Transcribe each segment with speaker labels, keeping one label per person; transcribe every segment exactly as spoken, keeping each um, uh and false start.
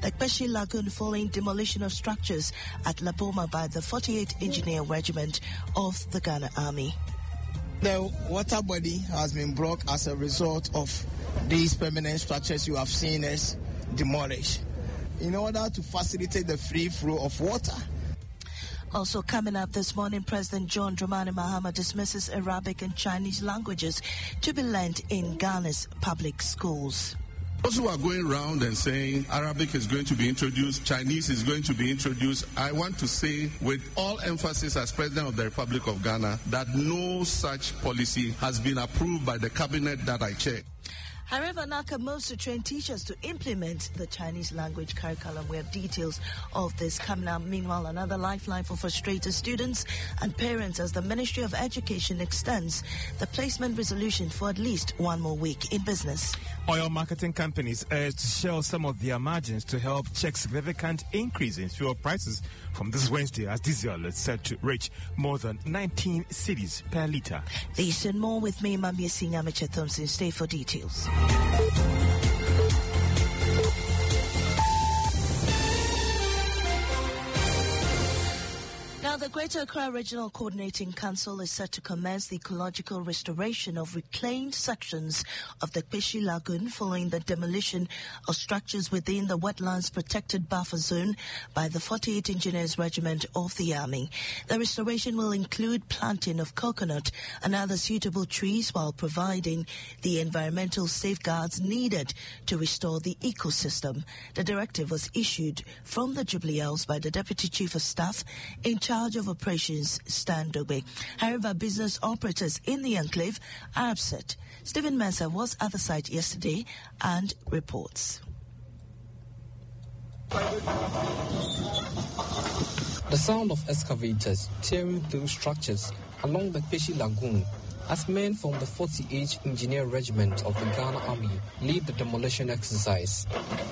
Speaker 1: the Kpeshi Lagoon following demolition of structures at Laboma by the forty-eighth Engineer Regiment of the Ghana Army.
Speaker 2: The water body has been blocked as a result of these permanent structures you have seen us demolish in order to facilitate the free flow of water.
Speaker 1: Also coming up this morning, President John Dramani Mahama dismisses Arabic and Chinese languages to be learned in Ghana's public schools.
Speaker 3: Those who are going around and saying Arabic is going to be introduced, Chinese is going to be introduced, I want to say with all emphasis as President of the Republic of Ghana that no such policy has been approved by the cabinet that I checked.
Speaker 1: However, NACA moves to train teachers to implement the Chinese language curriculum. We have details of this coming up. Meanwhile, another lifeline for frustrated students and parents as the Ministry of Education extends the placement resolution for at least one more week in business.
Speaker 4: Oil marketing companies urge to shell some of their margins to help check significant increase in fuel prices from this Wednesday as diesel is set to reach more than nineteen cedis per litre.
Speaker 1: These and more with me, Mami Sinyamiche Thompson. Stay for details. Now, the Greater Accra Regional Coordinating Council is set to commence the ecological restoration of reclaimed sections of the Kpeshi Lagoon following the demolition of structures within the wetlands protected buffer zone by the forty-eighth Engineers Regiment of the Army. The restoration will include planting of coconut and other suitable trees while providing the environmental safeguards needed to restore the ecosystem. The directive was issued from the Jubilee House by the Deputy Chief of Staff in charge of operations, Stan Dogbe. However, business operators in the enclave are upset. Stephen Mensah was at the site yesterday and reports.
Speaker 5: The sound of excavators tearing through structures along the Kpeshi Lagoon as men from the forty-eighth Engineer Regiment of the Ghana Army lead the demolition exercise.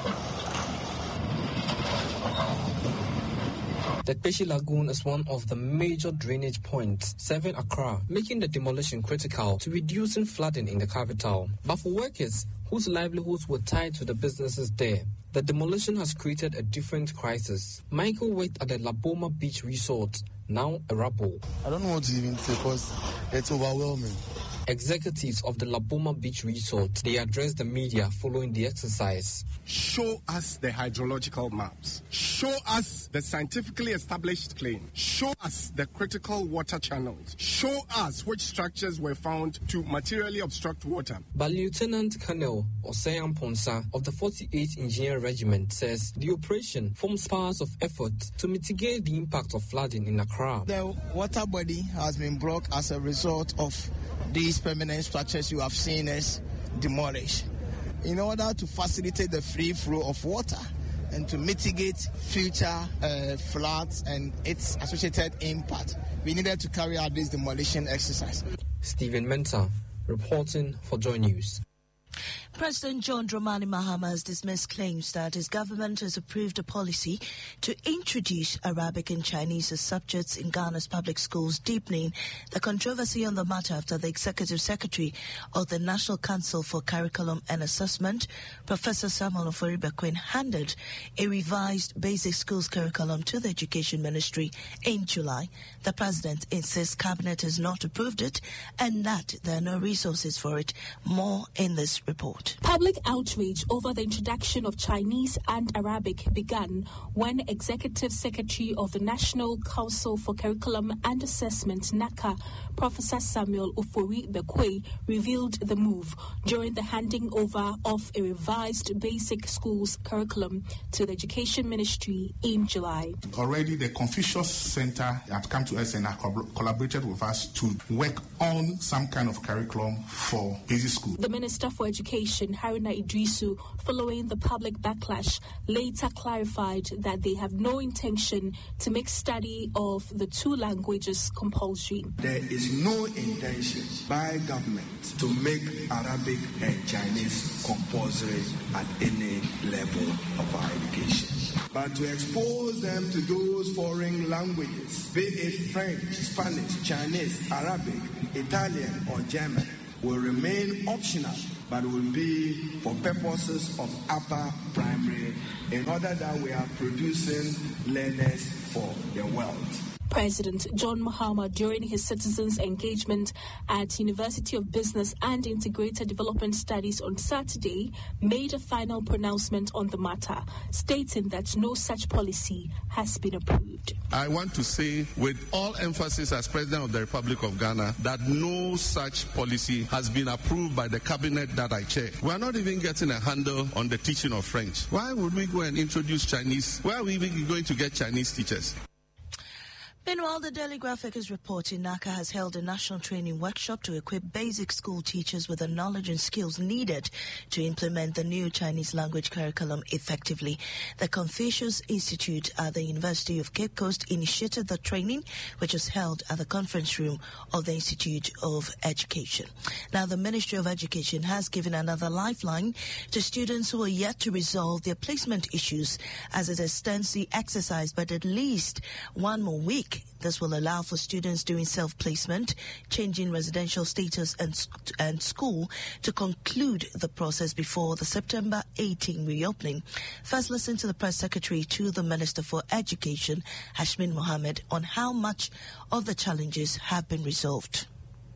Speaker 5: The Kpeshi Lagoon is one of the major drainage points serving Accra, making the demolition critical to reducing flooding in the capital. But for workers whose livelihoods were tied to the businesses there, the demolition has created a different crisis. Michael worked at the Laboma Beach Resort, now a rubble.
Speaker 6: I don't know what to even say because it's overwhelming.
Speaker 5: Executives of the Laboma Beach Resort, they addressed the media following the exercise.
Speaker 7: Show us the hydrological maps. Show us the scientifically established claim. Show us the critical water channels. Show us which structures were found to materially obstruct water.
Speaker 5: But Lieutenant Colonel Oseyan Ponsa of the forty-eighth Engineer Regiment says the operation forms part of efforts to mitigate the impact of flooding in Accra.
Speaker 2: The water body has been blocked as a result of these permanent structures you have seen us demolish in order to facilitate the free flow of water and to mitigate future uh, floods and its associated impact. We needed to carry out this demolition exercise.
Speaker 5: Stephen Mensah reporting for Joy News.
Speaker 1: President John Dramani Mahama has dismissed claims that his government has approved a policy to introduce Arabic and Chinese as subjects in Ghana's public schools, deepening the controversy on the matter after the Executive Secretary of the National Council for Curriculum and Assessment, Professor Samuel Ofori-Bequin, handed a revised basic schools curriculum to the Education Ministry in July. The President insists Cabinet has not approved it and that there are no resources for it. More in this report.
Speaker 8: Public outrage over the introduction of Chinese and Arabic began when Executive Secretary of the National Council for Curriculum and Assessment, NACA, Professor Samuel Ofori-Bequin, revealed the move during the handing over of a revised basic schools curriculum to the Education Ministry in July.
Speaker 9: Already the Confucius Center had come to us and collaborated with us to work on some kind of curriculum for basic school.
Speaker 8: The Minister for Education, Haruna Idrisu, following the public backlash, later clarified that they have no intention to make study of the two languages compulsory.
Speaker 10: There is no intention by government to make Arabic and Chinese compulsory at any level of our education, but to expose them to those foreign languages, be it French, Spanish, Chinese, Arabic, Italian, or German, will remain optional but will be for purposes of upper primary in order that we are producing learners for the world.
Speaker 8: President John Mahama, during his citizens' engagement at University of Business and Integrated Development Studies on Saturday, made a final pronouncement on the matter, stating that no such policy has been approved.
Speaker 3: I want to say with all emphasis as President of the Republic of Ghana that no such policy has been approved by the cabinet that I chair. We are not even getting a handle on the teaching of French. Why would we go and introduce Chinese? Where are we even going to get Chinese teachers?
Speaker 1: Meanwhile, the Daily Graphic is reporting NACA has held a national training workshop to equip basic school teachers with the knowledge and skills needed to implement the new Chinese language curriculum effectively. The Confucius Institute at the University of Cape Coast initiated the training, which was held at the conference room of the Institute of Education. Now, the Ministry of Education has given another lifeline to students who are yet to resolve their placement issues as it extends the exercise by at least one more week. This will allow for students doing self-placement, changing residential status and, and school to conclude the process before the September eighteenth reopening. First, listen to the Press Secretary to the Minister for Education, Hashmin Mohammed, on how much of the challenges have been resolved.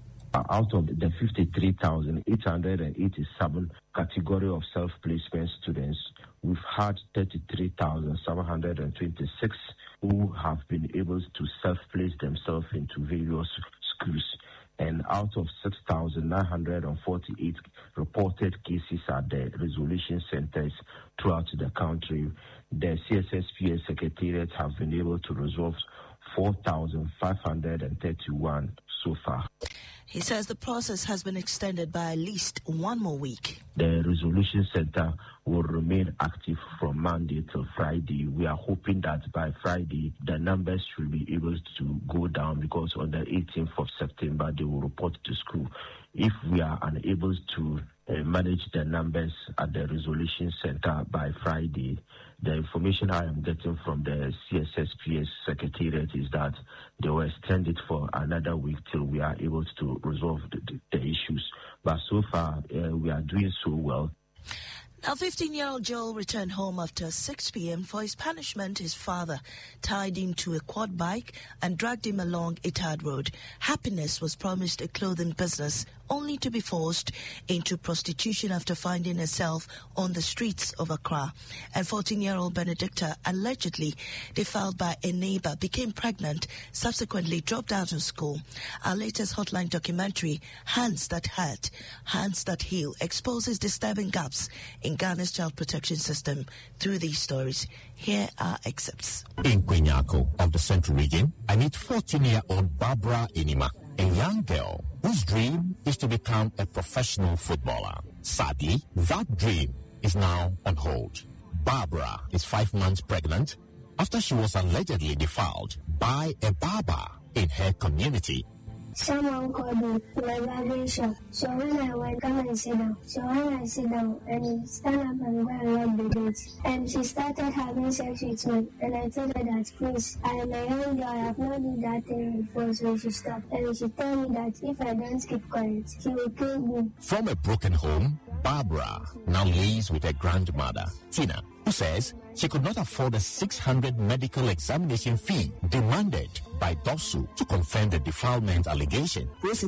Speaker 11: Out of the fifty-three thousand eight hundred eighty-seven category of self-placement students, we've had thirty-three thousand seven hundred twenty-six who have been able to self-place themselves into various schools. And out of six thousand nine hundred forty-eight reported cases at the resolution centers throughout the country, the C S S P S Secretariat have been able to resolve four thousand five hundred thirty-one so far.
Speaker 1: He says the process has been extended by at least one more week.
Speaker 11: The Resolution Center will remain active from Monday till Friday. We are hoping that by Friday, the numbers should be able to go down because on the eighteenth of September, they will report to school. If we are unable to uh, manage the numbers at the Resolution Center by Friday, the information I am getting from the C S S P S Secretariat is that they will extend it for another week till we are able to resolve the, the, the issues. But so far, uh, we are doing so well.
Speaker 1: Now, fifteen-year-old Joel returned home after six p.m. For his punishment, his father tied him to a quad bike and dragged him along Itard Road. Happiness was promised a clothing business, only to be forced into prostitution after finding herself on the streets of Accra. And fourteen-year-old Benedicta, allegedly defiled by a neighbor, became pregnant, subsequently dropped out of school. Our latest Hotline documentary, Hands That Hurt, Hands That Heal, exposes disturbing gaps in Ghana's child protection system. Through these stories, here are excerpts.
Speaker 12: In Kwenyako of the Central Region, I meet fourteen-year-old Barbara Inima, a young girl whose dream is to become a professional footballer. Sadly, that dream is now on hold. Barbara is five months pregnant after she was allegedly defiled by a barber in her community.
Speaker 13: Someone called me to my barbering shop. So when I went, come and sit down. So when I sit down, and he stand up and go and rub the date. And she started having sex with me. And I told her that, please, I am a young girl. I have not done that thing before, so she stopped. And she told me that if I don't keep quiet, she will kill me.
Speaker 12: From a broken home, Barbara now lives with her grandmother, Tina, who says she could not afford a six hundred medical examination fee demanded by Dosu to confirm the defilement allegation.
Speaker 14: six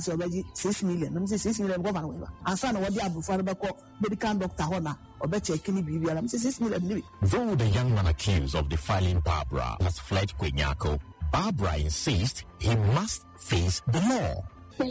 Speaker 14: million. I'm saying six million. I'm saying what the Abu Farabako medical doctor Hona or better can be. I'm saying six million.
Speaker 12: Though the young man accused of defiling Barbara has fled Kwenyako, Barbara insists he must face the law.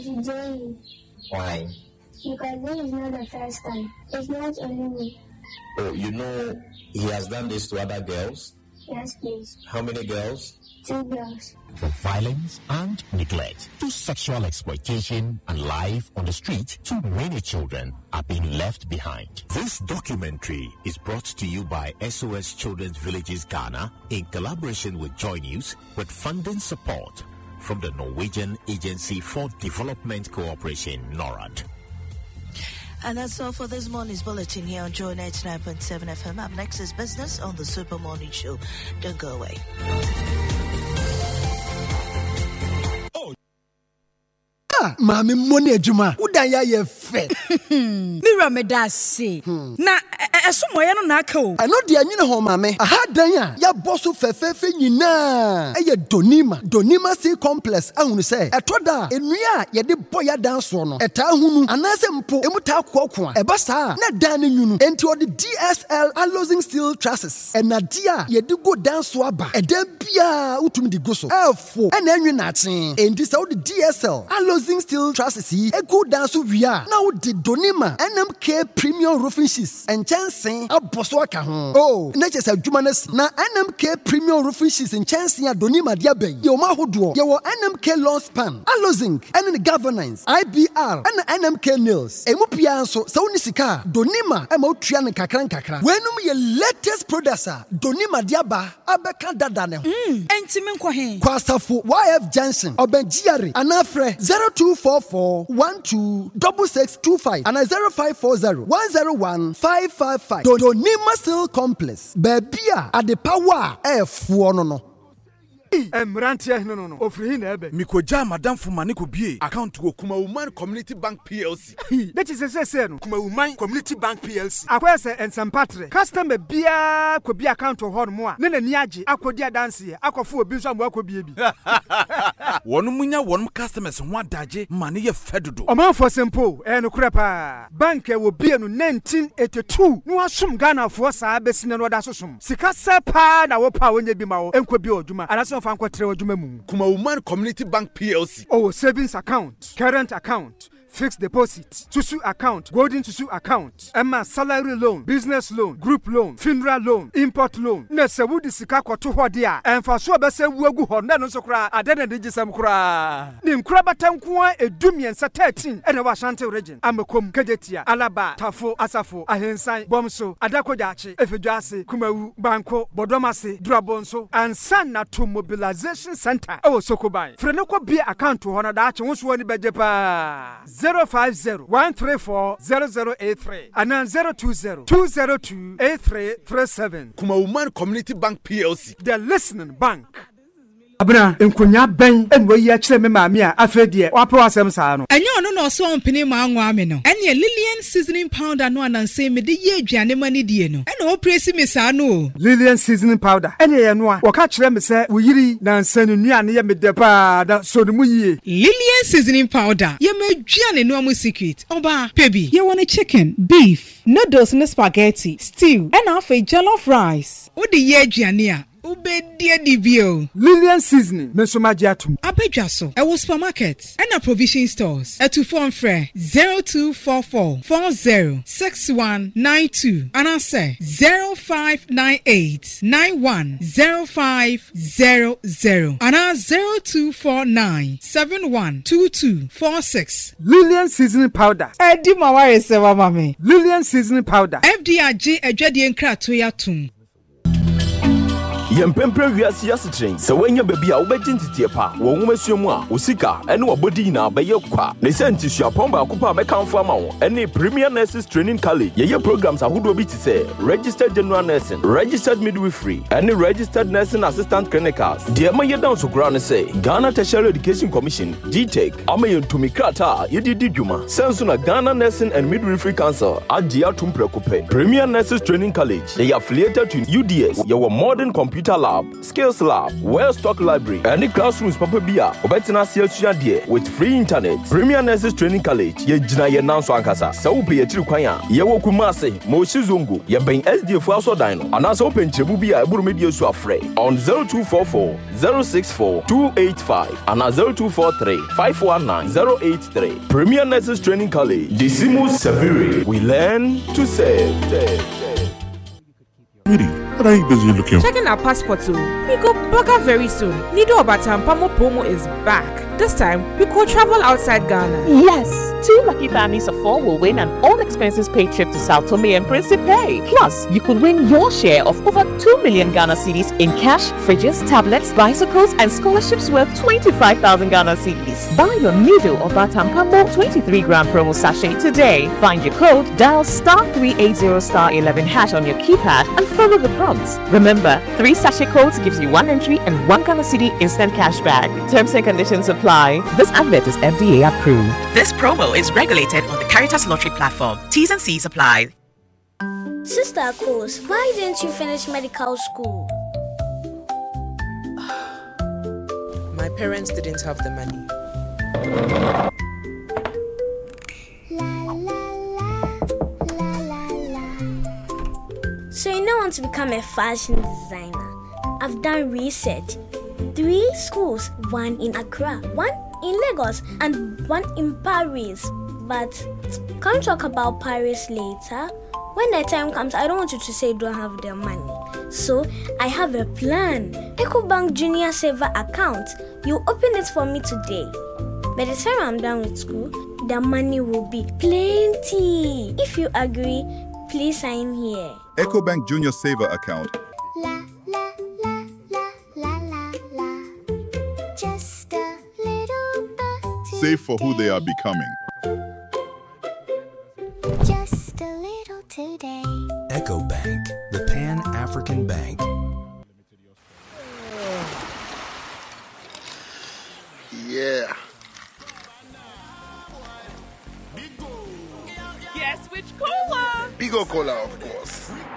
Speaker 13: Why? Because this is not the first time. It's not only me.
Speaker 15: Oh, you know he has done this to other girls?
Speaker 13: Yes, please.
Speaker 15: How many girls?
Speaker 13: Two girls.
Speaker 12: From violence and neglect to sexual exploitation and life on the street, too many children are being left behind. This documentary is brought to you by S O S Children's Villages Ghana in collaboration with Joy News with funding support from the Norwegian Agency for Development Cooperation, NORAD.
Speaker 1: And that's all for this morning's bulletin here on Joy ninety-nine point seven F M. Up next is business on the Super Morning Show. Don't go away.
Speaker 16: Ah, Mami Money Juma. Udaya ye fe.
Speaker 17: Mira me da say. Na esomoye no na aka o.
Speaker 16: Eno de anyine ho mame. Aha dan a ya boso fefefe nyina. Eye Donima. Donima Sea Complex ahunu say. Etoda enua ye de boya dan so no. Eta hunu anase mpo emuta akoko a. Eba saa na dan ne nyunu. Enti odi D S L Alozing Steel Trusses. Enadia ye de go dan so aba. Edan bia utumi di go so. Efo ena enwe na aten. Enti sa odi D S L Alozing Steel Trusses yi egu dan so wia. Na odi Donima N M K Premium Roofing Sheets. Enchansen aboso aka ho. Oh, na chese adwuma na na N M K Premium Roofing Sheets enchansen a Donima dia ben. Ye o ma hodo. Ye wo N M K Lawn Span. Alozing ene governance I B R ene N M K Nails. Emu pia nso sa woni sika Donima e ma otua ne kakran kakra. Wenum ye latest producer Donima dia ba abeka dada ne ho.
Speaker 17: Mm, enti me nkɔ he.
Speaker 16: Kwasafo Y F Johnson Obenjiare anafre zero two four four one two six six two five and zero five four zero one zero one five five five. Donima Steel Complex. Babia at the power efuo no no.
Speaker 18: Emrantia no no no ofri na ebe mikoja madam fumane ko bie account wo Kuma Woman Community Bank P L C that is say say no Kuma Woman Community Bank P L C akwese ensempatre customer bia ko bia account ho no mo a ne nani age akodi adanse akofo obi so amwa ko bie bi wonu munya wonu customers ho adaje mane ye fedodo omanfo simple e no krepa bank e wo bie no nineteen eighty-two no asum Ghana fo saa besine no da sosum sika sepa na wo pa wonya bi ma wo enko bi odwuma anaso fa nkwatre odwuma mu Kuma Woman Community Bank P L C oh savings account current account fixed deposit, Susu account, golden Susu account, Emma salary loan, business loan, group loan, funeral loan, import loan. Nese wudi sika kwa tuho dia. Enfasua bese uwegu honda nonso kura adene digisam kura. Ni mkura batankuwa edumien sa thirteen ene wa Ashanti region. Amekom, Kejetia, Alaba, Tafo, Asafo, Ahensai, Bomso, Adakojachi, Efejuase, Kumewu, Banko, Bodomase, Drabonso, and Sana to Mobilization Center. Oh Sokobai. Frenoko be account to honor dachi wonsuwani bejepa. zero five zero one three four zero zero eight three and then zero two zero two zero two eight three three seven. Kuma Woman Community Bank P L C. The listening bank. Abna enkonya ben enwo yi a kire me maami a afedie wapo asem saa no enye ono no so ompini ma anwa me no ene Lillian seasoning powder no ananse me de ye aduane mani die no ene o presi me saa no Lillian seasoning powder ene ye no a woka kire me se woyiri na nsanu nuane ye me de pa da so de mu yie Lillian seasoning powder ye me aduane no amu secret oba pebi ye want chicken beef noodles and spaghetti stew and half a jollof rice o de ye aduane a Ubedia dibio Lillian seasoning mesomagiatum abedwaso e wo supermarket and a provision stores e to phone frere zero two four four four zero six one nine two and I say zero five nine eight nine one zero five zero zero and I zero two four nine seven one two two four six. Lillian seasoning powder Edi maware sewa mame Lillian seasoning powder F D R G edwade enkrato yatum
Speaker 19: Yempempre wiase yasetren se wanya baby a wobegye ntitiye pa wo nwomasuamu a osika ene wobodi na abaye kwa ne senti apomba akopa mekanfo ama wo ene Premier Nurses Training College ye programs ahodo bi ti se registered general nursing registered midwifery ene registered nursing assistant clinicals de ma ye down so kura ne se Ghana Tertiary Education Commission G T E C ama ye ntumi krata ye di dwuma senso na Ghana Nursing and Midwifery Council agi atumpre kope Premier Nurses Training College they affiliated to U D S ye were modern computer lab, skills lab, well stock library, any classrooms papa bia, obetina siya die with free internet. Premier Nurses Training College, ye jina ye nanso ankasa. Sa upe ye tiru kwanya, ye wo kumase, mo shizungu, ye ben S D F aso dino. Anasa open chebu bia eburu media su afre on zero two four four zero six four two eight five and zero two four three five one nine zero eight three. Premier Nurses Training College, Decimus Severi. We learn to save. save, save.
Speaker 20: What are you busy looking for?
Speaker 21: Checking our passports. We go Baga very soon. Nido Obatam Pamo Pomo is back. This time, we could travel outside Ghana.
Speaker 22: Yes! Two lucky families of four will win an all-expenses-paid trip to Sao Tome and Principe. Plus, you could win your share of over two million Ghana cedis in cash, fridges, tablets, bicycles, and scholarships worth twenty-five thousand Ghana cedis. Buy your Nido Obatam Pamo twenty-three gram promo sachet today. Find your code, dial star three eighty star eleven hash on your keypad, and follow the prompt months. Remember, three sachet codes gives you one entry and one Ghana Cedi instant cash back. Terms and conditions apply. This advert is F D A approved.
Speaker 4: This promo is regulated on the Caritas Lottery platform. T's and C's apply.
Speaker 6: Sister Coles, why didn't you finish medical school?
Speaker 23: My parents didn't have the money.
Speaker 6: La, la, la, la, la. So you don't want to become a fashion designer? I've done research. Three schools, one in Accra, one in Lagos, and one in Paris. But can we talk about Paris later? When the time comes, I don't want you to say you don't have the money. So I have a plan. EcoBank Junior Saver account. You open it for me today. By the time I'm done with school, the money will be plenty. If you agree, please sign here.
Speaker 24: EcoBank Junior Saver account.
Speaker 6: La, la, la, la, la, la, la. Just a little bit.
Speaker 24: Save for who they are becoming.
Speaker 6: Just a little today.
Speaker 25: EcoBank, the Pan-African Bank.
Speaker 26: Yeah.
Speaker 22: Yes, which cola?
Speaker 26: Bigo Cola, of course.